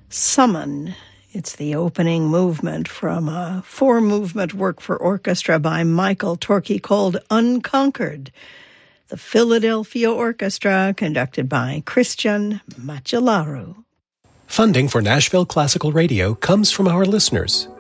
Summon. It's the opening movement from a four-movement work for orchestra by Michael Torke called Unconquered. The Philadelphia Orchestra, conducted by Christian Macellaro. Funding for Nashville Classical Radio comes from our listeners